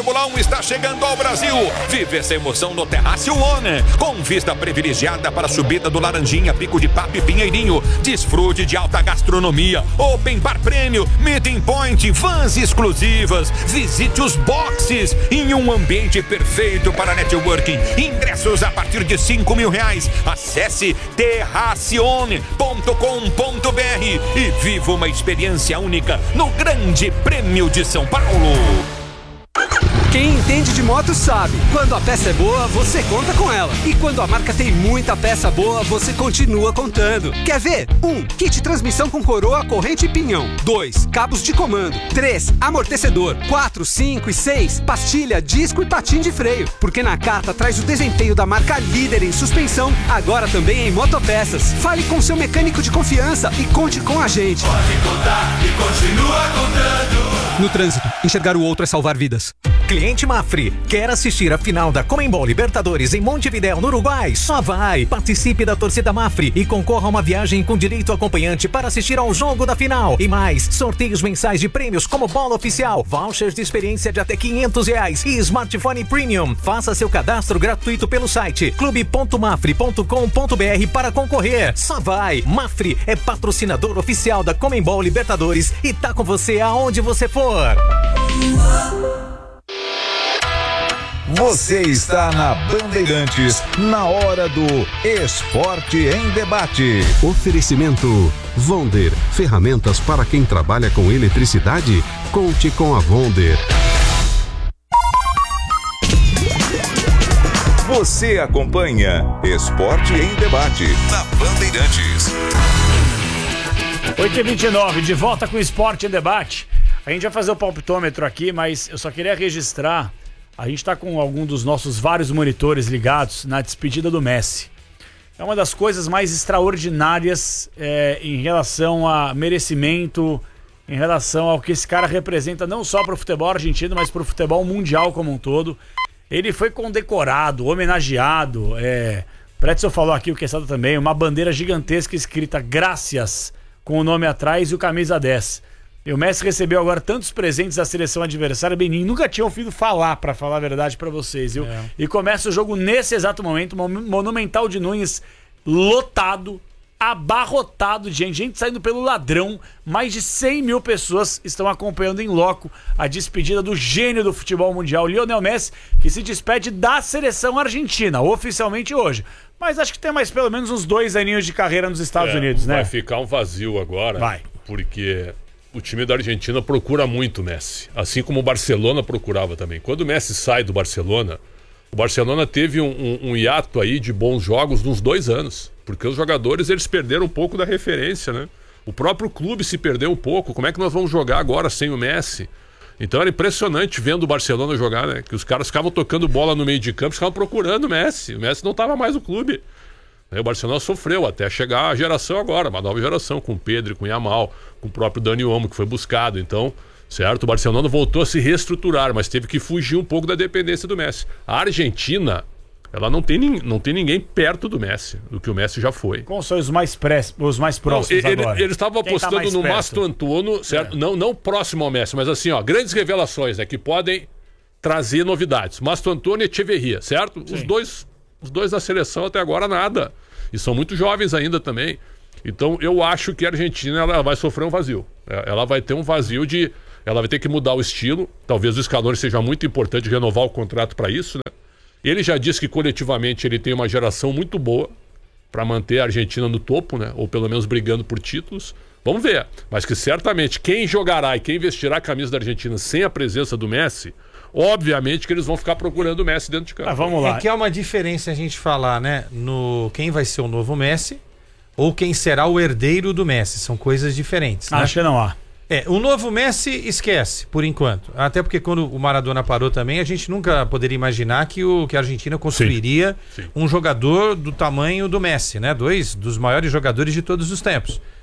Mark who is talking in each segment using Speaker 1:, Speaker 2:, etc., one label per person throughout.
Speaker 1: Fórmula 1 está chegando ao Brasil. Vive essa emoção no Terraço One, com vista privilegiada para a subida do Laranjinha, Pico de Papo e Pinheirinho. Desfrute de alta gastronomia, open bar prêmio, meeting point, vans exclusivas. Visite os boxes em um ambiente perfeito para networking. Ingressos a partir de R$5.000. Acesse terracione.com.br e viva uma experiência única no Grande Prêmio de São Paulo.
Speaker 2: Quem entende de moto sabe, quando a peça é boa, você conta com ela. E quando a marca tem muita peça boa, você continua contando. Quer ver? 1. Kit transmissão com coroa, corrente e pinhão. 2. Cabos de comando. 3. Amortecedor. 4, 5 e 6. Pastilha, disco e patim de freio. Porque Nakata traz o desempenho da marca líder em suspensão, agora também em motopeças. Fale com seu mecânico de confiança e conte com a gente.
Speaker 3: Pode contar e continua contando.
Speaker 2: No trânsito, enxergar o outro é salvar vidas.
Speaker 4: Cliente Mafre, quer assistir a final da Conmebol Libertadores em Montevidéu, no Uruguai? Só vai! Participe da torcida Mafre e concorra a uma viagem com direito acompanhante para assistir ao jogo da final. E mais, sorteios mensais de prêmios como bola oficial, vouchers de experiência de até R$500 e smartphone premium. Faça seu cadastro gratuito pelo site clube.mafre.com.br para concorrer. Só vai! Mafre é patrocinador oficial da Conmebol Libertadores e tá com você aonde você for.
Speaker 5: Você está na Bandeirantes, na hora do Esporte em Debate.
Speaker 6: Oferecimento Vonder, ferramentas para quem trabalha com eletricidade. Conte com a Vonder.
Speaker 5: Você acompanha Esporte em Debate na Bandeirantes.
Speaker 7: 8h29, de volta com o Esporte em Debate. A gente vai fazer o palpitômetro aqui, mas eu só queria registrar. A gente está com algum dos nossos vários monitores ligados na despedida do Messi. É uma das coisas mais extraordinárias em relação a merecimento, em relação ao que esse cara representa não só para o futebol argentino, mas para o futebol mundial como um todo. Ele foi condecorado, homenageado. Pretzel falou aqui, o Quesada também, uma bandeira gigantesca escrita Gracias, com o nome atrás e o camisa 10. E o Messi recebeu agora tantos presentes da seleção adversária, Benin, nunca tinha ouvido falar, pra falar a verdade pra vocês, viu? E começa o jogo nesse exato momento, Monumental de Nunes lotado, abarrotado de gente saindo pelo ladrão. Mais de 100 mil pessoas estão acompanhando em loco a despedida do gênio do futebol mundial, Lionel Messi, que se despede da seleção argentina, oficialmente hoje. Mas acho que tem mais pelo menos uns 2 aninhos de carreira nos Estados Unidos, né?
Speaker 8: Vai ficar um vazio agora, porque o time da Argentina procura muito o Messi, assim como o Barcelona procurava também. Quando o Messi sai do Barcelona, o Barcelona teve um hiato aí de bons jogos de uns 2 anos, porque os jogadores eles perderam um pouco da referência, né? O próprio clube se perdeu um pouco. Como é que nós vamos jogar agora sem o Messi? Então era impressionante vendo o Barcelona jogar, né? Que os caras ficavam tocando bola no meio de campo, ficavam procurando o Messi. O Messi não estava mais no clube. O Barcelona sofreu até chegar a geração agora, uma nova geração, com o Pedro, com o Yamal, com o próprio Dani Olmo, que foi buscado. Então, certo, o Barcelona voltou a se reestruturar, mas teve que fugir um pouco da dependência do Messi. A Argentina, ela não tem ninguém perto do Messi, do que o Messi já foi.
Speaker 7: Quais são os mais próximos agora?
Speaker 8: Eles estavam apostando no Mastantuono, certo? Não próximo ao Messi, mas assim, ó, grandes revelações, né, que podem trazer novidades. Mastantuono e Echeverria, certo? Sim. Os dois da seleção até agora nada. E são muito jovens ainda também. Então eu acho que a Argentina ela vai sofrer um vazio. Ela vai ter um vazio ela vai ter que mudar o estilo. Talvez o Scaloni seja muito importante renovar o contrato para isso, né? Ele já disse que coletivamente ele tem uma geração muito boa para manter a Argentina no topo, né? Ou pelo menos brigando por títulos. Vamos ver. Mas que certamente quem jogará e quem vestirá a camisa da Argentina sem a presença do Messi, obviamente que eles vão ficar procurando o Messi dentro de campo.
Speaker 7: Vamos lá.
Speaker 9: É que há uma diferença a gente falar, né? No quem vai ser o novo Messi ou quem será o herdeiro do Messi. São coisas diferentes, né?
Speaker 7: Acho que não há.
Speaker 9: O novo Messi esquece, por enquanto. Até porque quando o Maradona parou também, a gente nunca poderia imaginar que a Argentina construiria um jogador do tamanho do Messi, né? 2 dos maiores jogadores de todos os tempos.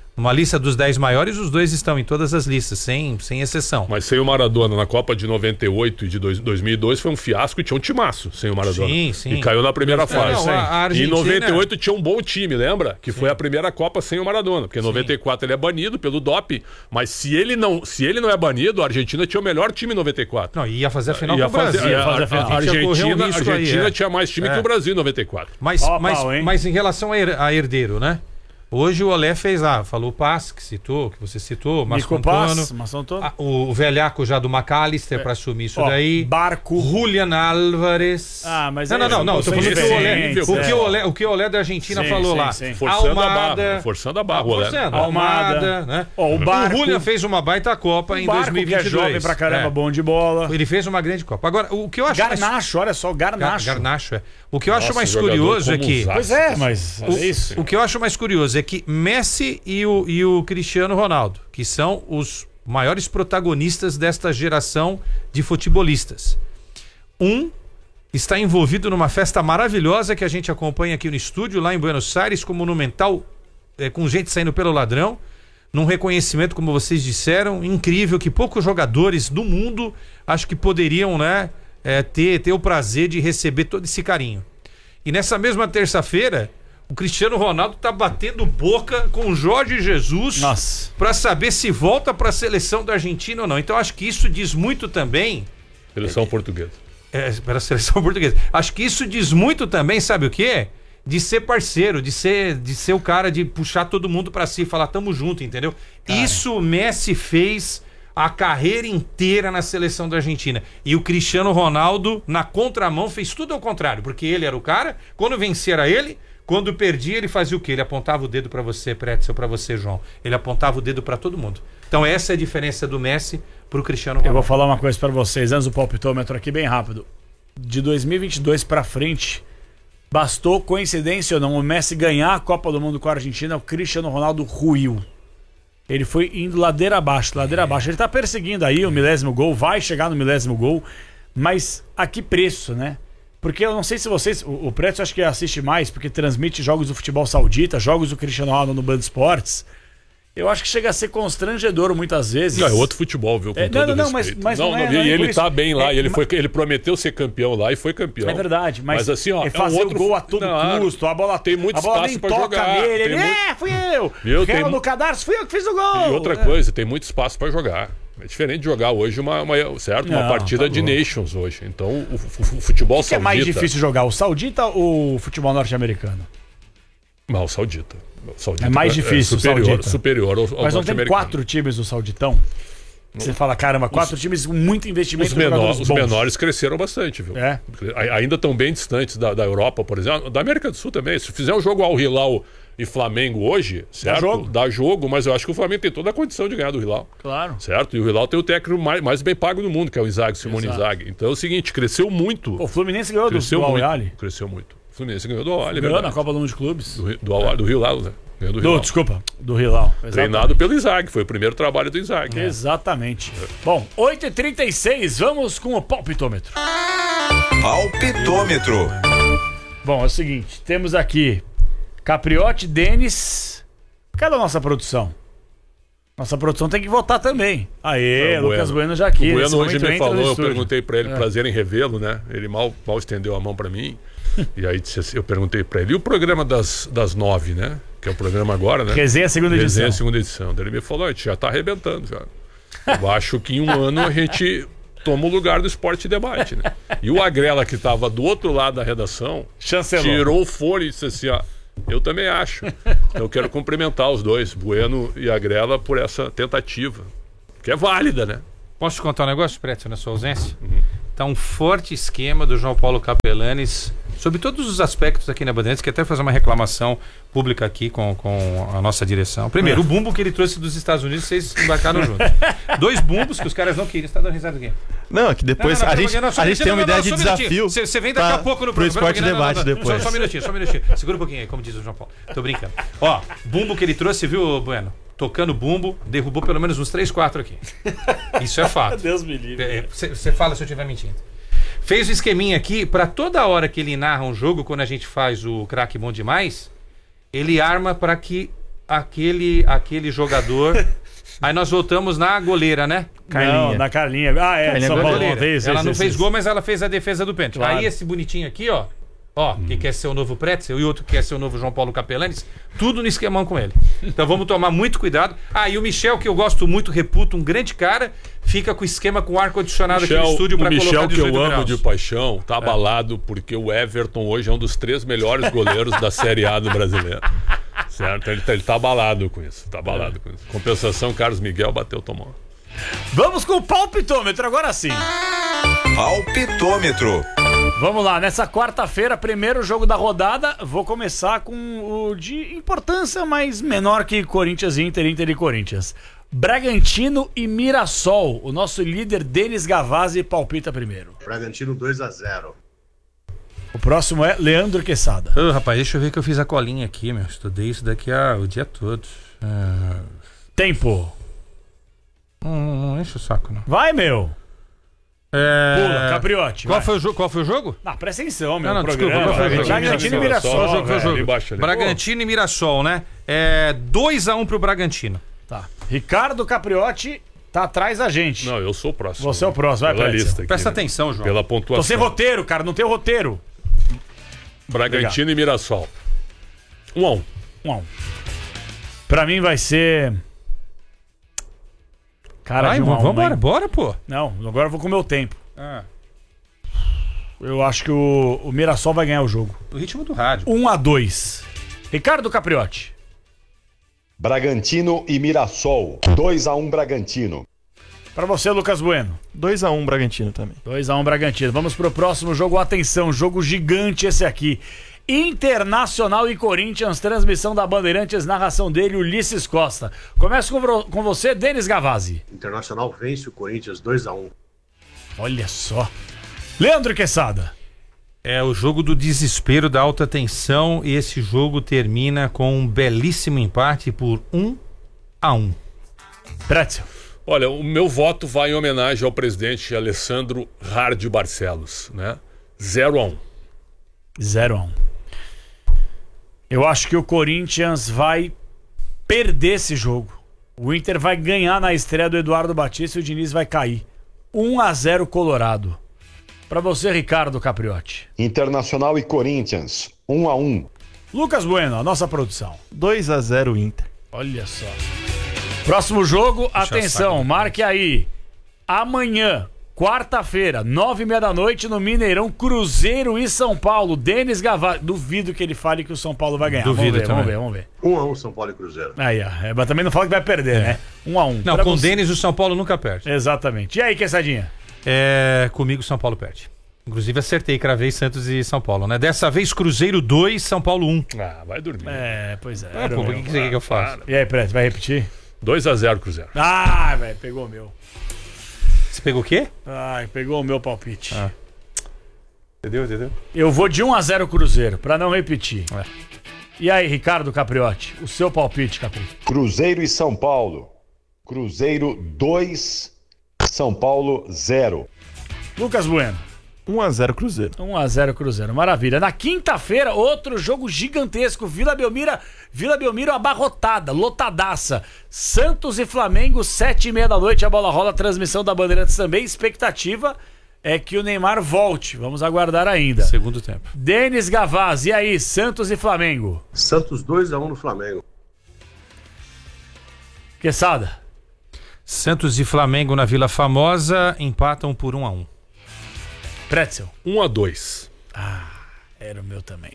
Speaker 9: Uma lista dos 10 maiores, os dois estão em todas as listas, sem exceção.
Speaker 8: Mas sem o Maradona na Copa de 98 e de 2002 foi um fiasco e tinha um timaço sem o Maradona.
Speaker 9: Sim.
Speaker 8: E caiu na primeira fase.
Speaker 9: A Argentina...
Speaker 8: E em 98 tinha um bom time, lembra? Que foi a primeira Copa sem o Maradona. Porque em 94 ele é banido pelo doping, mas se ele não é banido, a Argentina tinha o melhor time em 94.
Speaker 9: Não, ia fazer a final com o Brasil.
Speaker 8: A Argentina tinha mais time que o Brasil em 94.
Speaker 9: Mas em relação a herdeiro, né? Hoje o Olé fez lá, falou o Paz, que você citou, Márcio Antônio, o velhaco já do McAllister para assumir isso daí.
Speaker 7: Barco.
Speaker 9: Julian Álvares.
Speaker 7: Mas
Speaker 9: não, tô falando que o que o Olé da Argentina falou lá.
Speaker 8: Forçando a barra.
Speaker 9: Almada, né?
Speaker 7: O
Speaker 9: Julian fez uma baita Copa em 2022.
Speaker 7: Que é jovem pra caramba, bom de bola.
Speaker 9: Ele fez uma grande Copa. Agora, o que eu acho
Speaker 7: Garnacho, olha só, Garnacho.
Speaker 9: O que eu acho mais curioso é que...
Speaker 7: Pois é, mas é isso.
Speaker 9: O que eu acho mais curioso é que Messi e o Cristiano Ronaldo, que são os maiores protagonistas desta geração de futebolistas. Está envolvido numa festa maravilhosa que a gente acompanha aqui no estúdio, lá em Buenos Aires, com Monumental, com gente saindo pelo ladrão, num reconhecimento, como vocês disseram, incrível, que poucos jogadores do mundo acho que poderiam, né, ter o prazer de receber todo esse carinho. E nessa mesma terça-feira, o Cristiano Ronaldo tá batendo boca com o Jorge Jesus para saber se volta para a seleção da Argentina ou não. Então acho que isso diz muito também...
Speaker 8: Seleção portuguesa.
Speaker 9: Para a seleção portuguesa. Acho que isso diz muito também, sabe o quê? De ser parceiro, de ser o cara de puxar todo mundo para si e falar tamo junto, entendeu? Cara. Isso o Messi fez a carreira inteira na seleção da Argentina. E o Cristiano Ronaldo, na contramão, fez tudo ao contrário, porque ele era o cara, quando vencia era ele... Quando perdia, ele fazia o quê? Ele apontava o dedo para você, Pretzel, para você, João. Ele apontava o dedo para todo mundo. Então essa é a diferença do Messi pro Cristiano Ronaldo.
Speaker 7: Eu vou falar uma coisa para vocês, antes do palpitômetro aqui, bem rápido. De 2022 para frente, bastou, coincidência ou não, o Messi ganhar a Copa do Mundo com a Argentina, o Cristiano Ronaldo ruiu. Ele foi indo ladeira abaixo. Ele tá perseguindo aí o milésimo gol, vai chegar no milésimo gol, mas a que preço, né? Porque eu não sei se vocês... O Preto acho que assiste mais, porque transmite jogos do futebol saudita, jogos do Cristiano Ronaldo no Band Esportes. Eu acho que chega a ser constrangedor muitas vezes.
Speaker 8: Não, é outro futebol, viu? Com todo respeito. Ele tá bem lá, ele prometeu ser campeão lá e foi campeão.
Speaker 7: É verdade, mas
Speaker 8: assim, ó,
Speaker 7: fazer o gol a todo custo, a bola
Speaker 8: tem muito espaço pra jogar.
Speaker 7: Fui eu! Caiu no cadarço, fui eu que fiz o gol!
Speaker 8: E outra coisa, tem muito espaço pra jogar. É diferente de jogar hoje uma partida de Nations hoje. Então, o futebol saudita...
Speaker 7: O que é mais difícil jogar, o saudita ou o futebol norte-americano?
Speaker 8: Não, o saudita.
Speaker 7: É mais difícil o saudita.
Speaker 8: Superior ao
Speaker 7: Mas não tem 4 times do sauditão? Você fala, caramba, 4 times com muito investimento.
Speaker 8: Os menores cresceram bastante, viu? Ainda estão bem distantes da Europa, por exemplo. Da América do Sul também. Se fizer um jogo ao Hilal e Flamengo hoje, certo? Dá jogo, mas eu acho que o Flamengo tem toda a condição de ganhar do Hilal.
Speaker 7: Claro.
Speaker 8: Certo? E o Hilal tem o técnico mais bem pago do mundo, que é o Inzaghi, Simone Inzaghi. Então é o seguinte, cresceu muito.
Speaker 7: O Fluminense ganhou do Al-Ahly.
Speaker 8: Cresceu muito. O Fluminense ganhou do Al-Ahly.
Speaker 7: Ganhou na Copa do Mundo de Clubes.
Speaker 8: Do Hilal, né?
Speaker 7: Do Hilal.
Speaker 8: Treinado pelo Inzaghi, foi o primeiro trabalho do Inzaghi.
Speaker 7: Exatamente. Bom, 8h36, vamos com o palpitômetro.
Speaker 5: Palpitômetro.
Speaker 7: Bom, é o seguinte, temos aqui Capriotti, Denis. Cadê a nossa produção? Nossa produção tem que votar também. Aê, Lucas Bueno já aqui.
Speaker 8: O Bueno hoje me falou, eu perguntei pra ele, prazer em revê-lo, né? Ele mal estendeu a mão pra mim. E aí eu perguntei pra ele, e o programa das 9, né? Que é o programa agora, né?
Speaker 7: Resenha segunda
Speaker 8: edição. Daí ele me falou, a gente já tá arrebentando já. Eu acho que em um ano a gente toma o lugar do Esporte Debate, né? E o Agrela, que tava do outro lado da redação, tirou o fone e disse assim, ó, eu também acho. Então eu quero cumprimentar os dois, Bueno e Agrela, por essa tentativa, que é válida, né?
Speaker 9: Posso te contar um negócio, Preto, na sua ausência? Tá um forte esquema do João Paulo Capelanes sobre todos os aspectos aqui na Bandeirantes, que até fazer uma reclamação pública aqui com a nossa direção. Primeiro, o bumbo que ele trouxe dos Estados Unidos, vocês embarcaram junto. 2 bumbos que os caras não queriam. Você tá dando risada aqui?
Speaker 10: Não, que depois a gente tem uma ideia de desafio.
Speaker 9: Você vem daqui a pouco no programa.
Speaker 10: Pro Esporte Debate depois.
Speaker 9: Só um minutinho. Segura um pouquinho aí, como diz o João Paulo. Tô brincando. Ó, bumbo que ele trouxe, viu, Bueno? Tocando bumbo, derrubou pelo menos uns 3, 4 aqui. Isso é fato.
Speaker 7: Deus me livre.
Speaker 9: Você fala se eu estiver mentindo. Fez o esqueminha aqui, pra toda hora que ele narra um jogo, quando a gente faz o craque bom demais, ele arma pra que aquele jogador. Aí nós voltamos na goleira, né?
Speaker 7: Não, na Carlinha. Ah, é,
Speaker 9: Carlinha
Speaker 7: São Paulo.
Speaker 9: goleira. Ela não fez gol, mas ela fez a defesa do pênalti.
Speaker 7: Claro.
Speaker 9: Aí esse bonitinho aqui, ó. Que quer ser o novo Pretzel e outro que quer ser o novo João Paulo Capelanes, tudo no esquemão com ele. Então vamos tomar muito cuidado. E o Michel, que eu gosto muito, reputo, um grande cara, fica com o esquema com ar-condicionado aqui no estúdio pra colocar 18
Speaker 8: graus. O Michel, que eu amo de paixão, tá abalado porque o Everton hoje é um dos 3 melhores goleiros da Série A do brasileiro. Certo? Ele tá abalado com isso. Compensação, Carlos Miguel bateu, tomou.
Speaker 7: Vamos com o palpitômetro, agora sim.
Speaker 5: Palpitômetro.
Speaker 7: Vamos lá, nessa quarta-feira, primeiro jogo da rodada, vou começar com o de importância, mas menor que Corinthians e Inter e Corinthians. Bragantino e Mirassol. O nosso líder, Denis Gavazzi, palpita primeiro.
Speaker 11: Bragantino 2-0.
Speaker 7: O próximo é Leandro Quesada.
Speaker 9: Rapaz, deixa eu ver que eu fiz a colinha aqui, meu. Estudei isso daqui o dia todo.
Speaker 7: Tempo.
Speaker 9: Não enche o saco, não.
Speaker 7: Vai, meu. Pula, Capriotti.
Speaker 9: Qual foi o jogo?
Speaker 7: Não, presta atenção, meu.
Speaker 9: Não, desculpa, qual foi o jogo?
Speaker 7: Bragantino e Mirassol.
Speaker 9: Bragantino e Mirassol, né? 2-1 pro Bragantino.
Speaker 7: Tá. Ricardo Capriotti tá atrás da gente.
Speaker 8: Não, eu sou o próximo.
Speaker 7: Você é o próximo, vai pra
Speaker 8: lista.
Speaker 9: Presta atenção, João.
Speaker 8: Pela pontuação.
Speaker 7: Tô sem roteiro, cara, não tem roteiro.
Speaker 8: Bragantino e Mirassol. 1-1.
Speaker 7: 1-1. Pra mim vai ser... Cara,
Speaker 9: bora, pô.
Speaker 7: Não, agora eu vou com o meu tempo. Eu acho que o Mirassol vai ganhar o jogo.
Speaker 9: O ritmo do rádio.
Speaker 7: 1-2. Ricardo Capriotti.
Speaker 11: Bragantino e Mirassol. 2-1 Bragantino.
Speaker 7: Pra você, Lucas Bueno.
Speaker 10: 2-1 Bragantino também.
Speaker 7: 2-1 Bragantino. Vamos pro próximo jogo. Atenção, jogo gigante esse aqui. Internacional e Corinthians, transmissão da Bandeirantes, narração dele, Ulisses Costa. Começo com você, Denis Gavazzi.
Speaker 11: Internacional vence o Corinthians 2-1.
Speaker 7: Olha só. Leandro Quesada.
Speaker 9: É o jogo do desespero, da alta tensão, e esse jogo termina com um belíssimo empate por 1-1.
Speaker 7: Pretzel.
Speaker 8: Olha, o meu voto vai em homenagem ao presidente Alessandro Hardy Barcelos, né? 0-1.
Speaker 7: 0-1. Eu acho que o Corinthians vai perder esse jogo. O Inter vai ganhar na estreia do Eduardo Batista e o Diniz vai cair. 1-0 Colorado. Pra você, Ricardo Capriotti.
Speaker 11: Internacional e Corinthians. 1-1.
Speaker 7: Lucas Bueno, a nossa produção.
Speaker 10: 2-0 Inter.
Speaker 7: Olha só. Próximo jogo, atenção, marque aí. Amanhã, quarta-feira, 9h30 da noite, no Mineirão, Cruzeiro e São Paulo. Denis Gavazzi. Duvido que ele fale que o São Paulo vai ganhar.
Speaker 9: Duvido
Speaker 7: vamos ver.
Speaker 11: 1-1 São Paulo e Cruzeiro.
Speaker 7: Aí, mas também não fala que vai perder, né? 1-1.
Speaker 9: Não, com o Denis o São Paulo nunca perde.
Speaker 7: Exatamente. E aí, Quessadinha?
Speaker 9: Comigo o São Paulo perde. Inclusive acertei, cravei Santos e São Paulo, né? Dessa vez Cruzeiro 2, São Paulo 1.
Speaker 8: Vai dormir.
Speaker 7: Pois é.
Speaker 9: Pô, o que você quer que eu faça?
Speaker 7: E aí, Preto, vai repetir?
Speaker 8: 2-0 Cruzeiro.
Speaker 7: Velho, pegou o meu.
Speaker 9: Você pegou o quê?
Speaker 7: Pegou o meu palpite.
Speaker 9: Entendeu?
Speaker 7: Eu vou de 1-0 Cruzeiro, pra não repetir. E aí, Ricardo Capriotti, o seu palpite, Capri?
Speaker 11: Cruzeiro e São Paulo. Cruzeiro 2, São Paulo 0.
Speaker 7: Lucas Bueno.
Speaker 10: 1-0 Cruzeiro.
Speaker 7: 1-0 Cruzeiro, maravilha. Na quinta-feira, outro jogo gigantesco. Vila Belmiro abarrotada, lotadaça. Santos e Flamengo, 7h30 da noite. A bola rola, transmissão da Bandeirantes também. Expectativa é que o Neymar volte. Vamos aguardar ainda.
Speaker 9: Segundo tempo.
Speaker 7: Denis Gavazzi, e aí, Santos e Flamengo?
Speaker 11: Santos 2-1 no Flamengo.
Speaker 7: Quesada.
Speaker 9: Santos e Flamengo na Vila Famosa empatam por 1-1.
Speaker 7: Pretzel.
Speaker 8: 1-2.
Speaker 7: Era o meu também.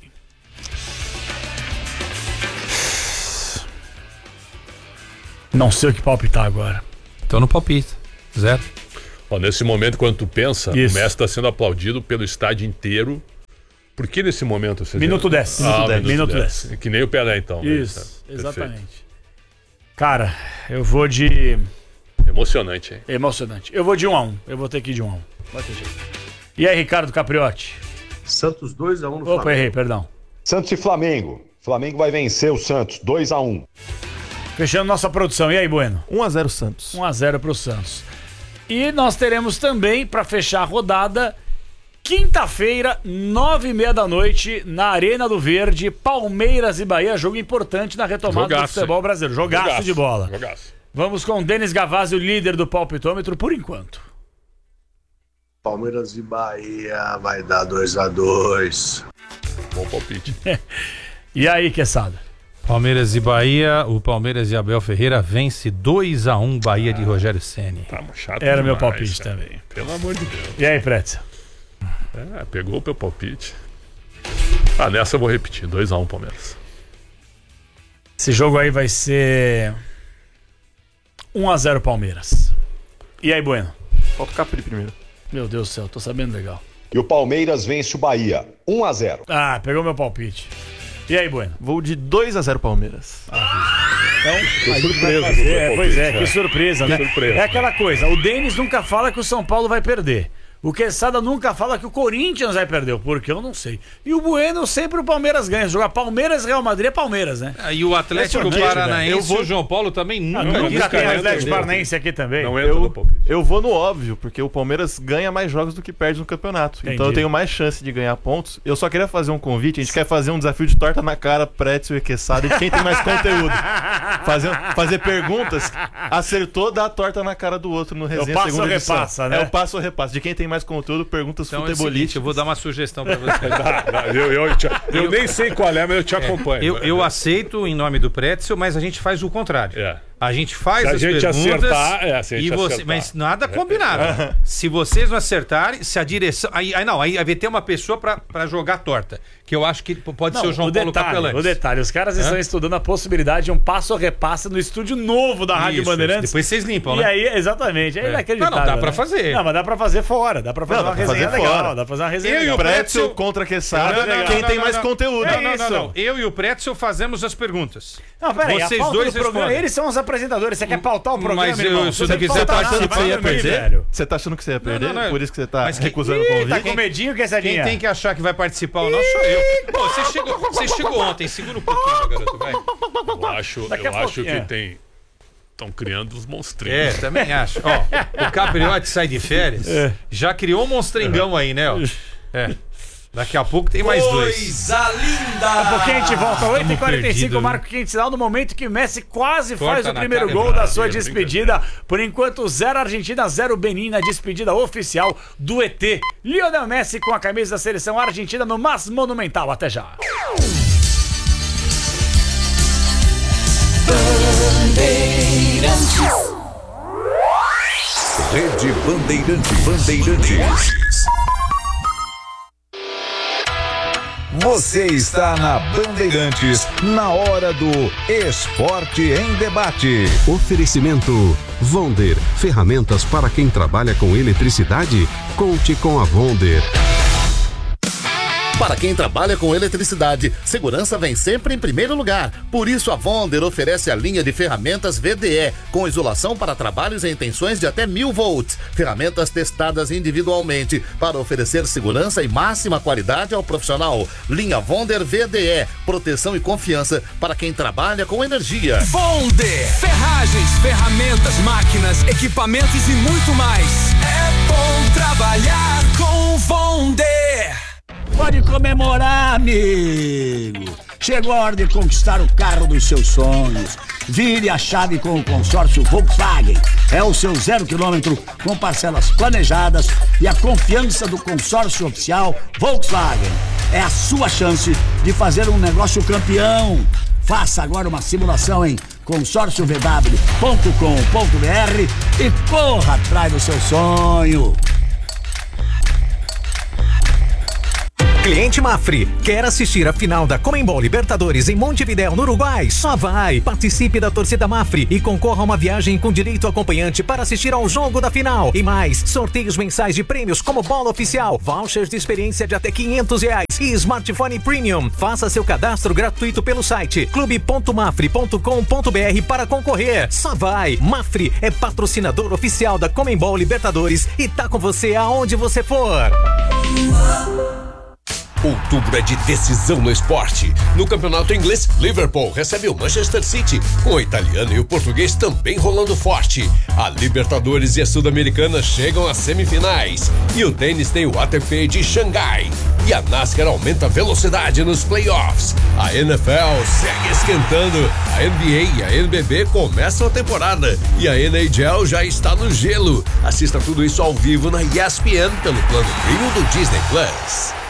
Speaker 7: Não sei o que palpitar agora.
Speaker 9: Tô no palpite. 0.
Speaker 8: Nesse momento, quando tu pensa,
Speaker 7: Isso.
Speaker 8: o Messi está sendo aplaudido pelo estádio inteiro. Por que nesse momento você
Speaker 7: Minuto 10. Minuto 10.
Speaker 8: Que nem o Pelé, então.
Speaker 7: Isso,
Speaker 8: né?
Speaker 7: exatamente.
Speaker 8: Perfeito.
Speaker 7: Cara, eu vou de...
Speaker 8: Emocionante, hein?
Speaker 7: Emocionante. Eu vou de 1-1. Eu vou ter que ir de 1-1. Vai ter jeito. E aí, Ricardo Capriotti?
Speaker 11: Santos 2-1 no Flamengo.
Speaker 7: Errei, perdão.
Speaker 11: Santos e Flamengo. Flamengo vai vencer o Santos 2-1.
Speaker 7: Fechando nossa produção. E aí, Bueno?
Speaker 10: 1-0 Santos.
Speaker 7: 1-0 pro Santos. E nós teremos também, para fechar a rodada, Quinta-feira, 9h30 da noite, na Arena do Verde, Palmeiras e Bahia, jogo importante na retomada do futebol brasileiro. Jogaço de bola. Vamos com o Denis Gavazzi, o líder do palpitômetro, por enquanto.
Speaker 12: Palmeiras e Bahia vai dar 2-2.
Speaker 8: Bom palpite.
Speaker 7: E aí, Quesada?
Speaker 9: Palmeiras e Bahia, o Palmeiras e Abel Ferreira vence 2-1 Bahia de Rogério Ceni.
Speaker 8: Tá chato
Speaker 7: Era
Speaker 8: demais,
Speaker 7: meu palpite
Speaker 8: cara.
Speaker 7: também.
Speaker 8: Pelo amor de Deus.
Speaker 7: E aí, Pretzel?
Speaker 8: Pegou o meu palpite. Nessa eu vou repetir, 2-1 Palmeiras.
Speaker 7: Esse jogo aí vai ser 1-0 Palmeiras. E aí, Bueno?
Speaker 10: Falta o Capri primeiro.
Speaker 7: Meu Deus do céu, tô sabendo legal.
Speaker 11: E o Palmeiras vence o Bahia, 1-0.
Speaker 7: Pegou meu palpite. E aí, Bueno?
Speaker 10: Vou de 2-0 Palmeiras.
Speaker 7: Então,
Speaker 8: que surpresa.
Speaker 7: Que surpresa, né? É aquela coisa, o Denis nunca fala que o São Paulo vai perder. O Quesada nunca fala que o Corinthians vai perder, porque eu não sei. E o Bueno sempre o Palmeiras ganha. Jogar Palmeiras e Real Madrid é Palmeiras, né?
Speaker 9: E o Atlético Paranaense, o João Paulo também nunca
Speaker 7: tem Atlético Paranaense aqui também.
Speaker 10: Não eu vou no óbvio, porque o Palmeiras ganha mais jogos do que perde no campeonato.
Speaker 7: Entendi.
Speaker 10: Então eu tenho mais chance de ganhar pontos. Eu só queria fazer um convite. A gente quer fazer um desafio de torta na cara, Pretzel e Quesada, de quem tem mais conteúdo. Fazer perguntas, acertou, dá a torta na cara do outro no resenha
Speaker 7: passo
Speaker 10: segunda edição.
Speaker 7: repassa, né?
Speaker 10: É o passo ou repassa. De quem tem mais conteúdo, perguntas
Speaker 9: Então
Speaker 10: futebolísticas.
Speaker 9: eu vou dar uma sugestão pra você.
Speaker 8: Eu nem sei qual é, mas eu te acompanho.
Speaker 9: Eu aceito em nome do Pretzel, mas a gente faz o contrário. A gente faz as perguntas mas nada combinado. Se vocês não acertarem, se a direção... Aí vai ter uma pessoa pra jogar torta, que eu acho que pode ser o João Paulo Capelante.
Speaker 7: O detalhe, os caras estão estudando a possibilidade de um passo ou repassa no estúdio novo da Rádio Bandeirantes.
Speaker 9: Depois vocês limpam,
Speaker 7: e
Speaker 9: né?
Speaker 7: aí, exatamente, é inacreditável.
Speaker 9: Não, dá pra fazer.
Speaker 7: Não, mas dá pra fazer fora, dá pra fazer uma resenha legal. Dá pra fazer uma resenha legal.
Speaker 10: Pretzel contra Quesada, quem tem mais conteúdo.
Speaker 9: Não. Eu e o Pretzel fazemos as perguntas.
Speaker 7: Não, peraí,
Speaker 9: vocês dois
Speaker 7: do programa, eles são os apresentadores. Você quer pautar o programa,
Speaker 9: mas se você quiser
Speaker 10: achando que você ia perder? Você tá achando que você ia perder?
Speaker 9: Não.
Speaker 10: Por isso que você tá recusando o convite?
Speaker 7: Tá com medinho, Quesadinha?
Speaker 9: Quem tem que achar que vai participar ou não sou eu. Pô, você chegou ontem, segura um pouquinho, meu garoto, vai.
Speaker 8: Eu acho que tem... Estão criando uns monstrinhos.
Speaker 9: Também acho. Ó, o Capriotti sai de férias, já criou um monstringão aí, né? Ó. Daqui a pouco tem mais dois.
Speaker 3: Coisa linda!
Speaker 7: Daqui a pouquinho a gente volta. 8h45, Marco Quintal, no momento que o Messi quase faz o primeiro gol da sua despedida. Por enquanto, 0 Argentina, 0 Benin na despedida oficial do ET. Lionel Messi com a camisa da seleção argentina no Mas Monumental. Até já.
Speaker 5: Rede Bandeirantes. Você está na Bandeirantes, na hora do Esporte em Debate.
Speaker 6: Oferecimento Vonder, ferramentas para quem trabalha com eletricidade. Conte com a Vonder.
Speaker 13: Para quem trabalha com eletricidade, segurança vem sempre em primeiro lugar. Por isso, a Vonder oferece a linha de ferramentas VDE, com isolação para trabalhos em tensões de até 1000 volts. Ferramentas testadas individualmente para oferecer segurança e máxima qualidade ao profissional. Linha Vonder VDE, proteção e confiança para quem trabalha com energia.
Speaker 3: Vonder, ferragens, ferramentas, máquinas, equipamentos e muito mais. É bom trabalhar com Vonder.
Speaker 14: Pode comemorar, amigo! Chegou a hora de conquistar o carro dos seus sonhos. Vire a chave com o consórcio Volkswagen. É o seu 0 km com parcelas planejadas e a confiança do consórcio oficial Volkswagen. É a sua chance de fazer um negócio campeão. Faça agora uma simulação em consórciovw.com.br e corra atrás do seu sonho.
Speaker 4: Cliente Mafri, quer assistir a final da Conmebol Libertadores em Montevidéu, no Uruguai? Só vai! Participe da torcida Mafri e concorra a uma viagem com direito acompanhante para assistir ao jogo da final. E mais, sorteios mensais de prêmios como bola oficial, vouchers de experiência de até R$500 e smartphone premium. Faça seu cadastro gratuito pelo site clube.mafri.com.br para concorrer. Só vai! Mafri é patrocinador oficial da Conmebol Libertadores e tá com você aonde você for.
Speaker 15: Outubro é de decisão no esporte. No campeonato inglês, Liverpool recebe o Manchester City, com o italiano e o português também rolando forte. A Libertadores e a Sul-Americana chegam às semifinais. E o tênis tem o ATP de Xangai. E a NASCAR aumenta a velocidade nos playoffs. A NFL segue esquentando. A NBA e a NBB começam a temporada. E a NHL já está no gelo. Assista tudo isso ao vivo na ESPN pelo plano premium do Disney Plus.